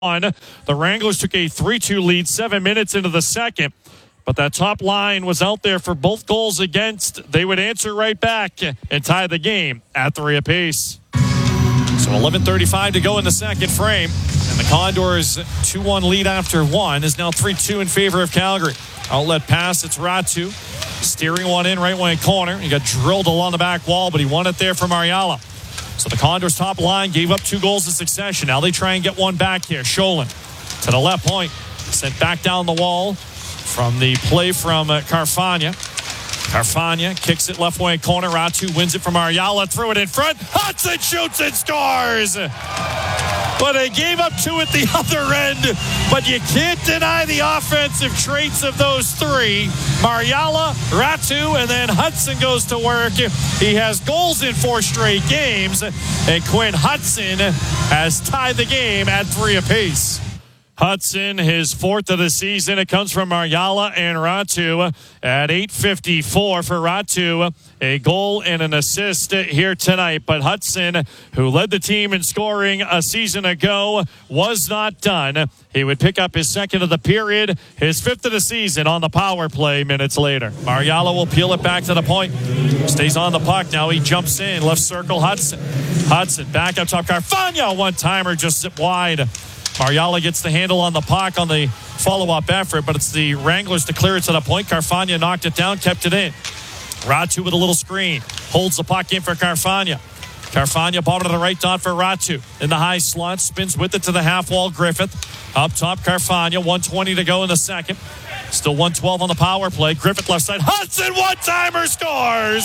The Wranglers took a 3-2 lead 7 minutes into the second. But that top line was out there for both goals against. They would answer right back and tie the game at 3 apiece. So 11:35 to go in the second frame. And the Condors' 2-1 lead after one is now 3-2 in favor of Calgary. Outlet pass, it's Ratu. Steering one in right wing corner. He got drilled along the back wall, but he won it there from Mariala. So the Condors' top line gave up 2 goals in succession. Now they try and get one back here. Scholin to the left point. Sent back down the wall from the play from Carfagna. Carfagna kicks it left wing corner. Ratu wins it from Mariala. Threw it in front. Hudson shoots and scores. But they gave up 2 at the other end. But you can't deny the offensive traits of those 3. Mariala, Ratu, and then Hudson goes to work. He has goals in 4 straight games. And Quinn Hudson has tied the game at 3 apiece. Hudson, his 4th of the season. It comes from Mariala and Ratu at 8:54 for Ratu. A goal and an assist here tonight. But Hudson, who led the team in scoring a season ago, was not done. He would pick up his 2nd of the period, his 5th of the season on the power play minutes later. Mariala will peel it back to the point. Stays on the puck. Now he jumps in. Left circle, Hudson. Hudson back up top. Carfagna, one-timer, just zipped wide. Mariala gets the handle on the puck on the follow-up effort, but it's the Wranglers to clear it to the point. Carfagna knocked it down, kept it in. Ratu with a little screen. Holds the puck in for Carfagna. Carfagna bottom to the right dot for Ratu. In the high slot, spins with it to the half wall. Griffith. Up top, Carfagna. 1:20 to go in the second. Still 1:12 on the power play. Griffith left side. Hudson, one-timer, scores!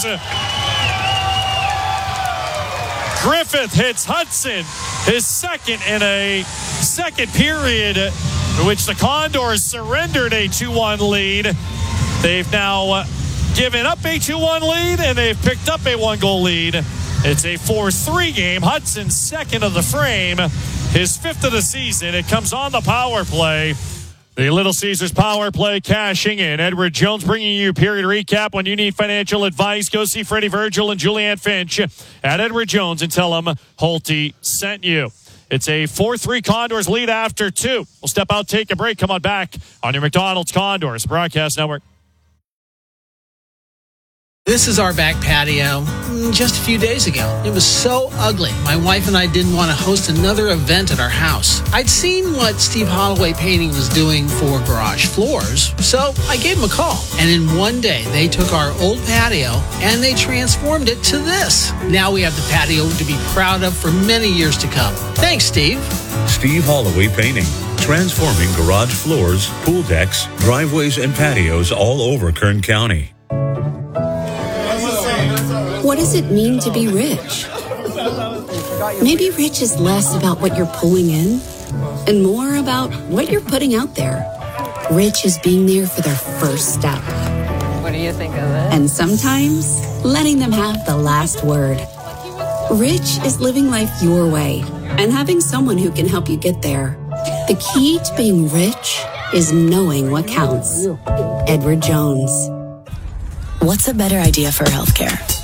Griffith hits Hudson, his 2nd in a second period in which the Condors surrendered a 2-1 lead. They've now given up a 2-1 lead, and they've picked up a 1-goal lead. It's a 4-3 game. Hudson's 2nd of the frame, his 5th of the season. It comes on the power play. The Little Caesars power play cashing in. Edward Jones bringing you period recap. When you need financial advice, go see Freddie Virgil and Julianne Finch at Edward Jones and tell them Holtby sent you. It's a 4-3 Condors lead after 2. We'll step out, take a break. Come on back on your McDonald's Condors Broadcast Network. This is our back patio just a few days ago. It was so ugly. My wife and I didn't want to host another event at our house. I'd seen what Steve Holloway Painting was doing for garage floors, so I gave him a call. And in one day, they took our old patio and they transformed it to this. Now we have the patio to be proud of for many years to come. Thanks, Steve. Steve Holloway Painting. Transforming garage floors, pool decks, driveways, and patios all over Kern County. What does it mean to be rich? Maybe rich is less about what you're pulling in and more about what you're putting out there. Rich is being there for their first step. What do you think of it? And sometimes letting them have the last word. Rich is living life your way and having someone who can help you get there. The key to being rich is knowing what counts. Edward Jones. What's a better idea for healthcare?